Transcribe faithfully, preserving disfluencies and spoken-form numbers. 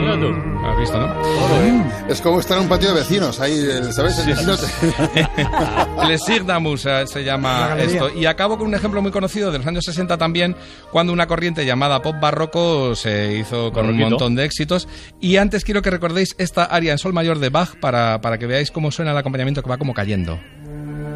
Mm, has visto, ¿no? Es como estar en un patio de vecinos, ahí, ¿sabes? El vecino te... Plaisir-d'amour se llama esto. Y acabo con un ejemplo muy conocido de los años sesenta también, cuando una corriente llamada pop barroco se hizo con Barroquito. un montón de éxitos. Y antes quiero que recordéis esta aria en sol mayor de Bach para, para que veáis cómo suena el acompañamiento, que va como cayendo.